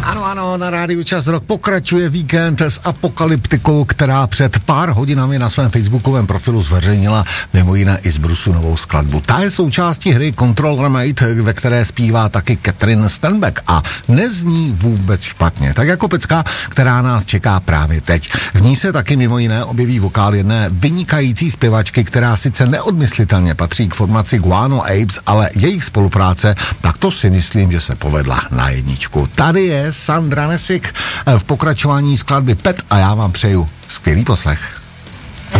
Ano, na rádiu Čas Rock pokračuje víkend s Apokalyptikou, která před pár hodinami na svém facebookovém profilu zveřejnila mimo jiné i z Brusu novou skladbu. Ta je součástí hry Control Remade, ve které zpívá taky Catherine Stenbeck a nezní vůbec špatně. Tak jako pecka, která nás čeká právě teď. V ní se taky mimo jiné objeví vokál jedné vynikající zpěvačky, která sice neodmyslitelně patří k formaci Guano Apes, ale jejich spolupráce, tak to si myslím, že se povedla na jedničku. Tady je Sandra Nesik v pokračování skladby Pet a já vám přeju skvělý poslech.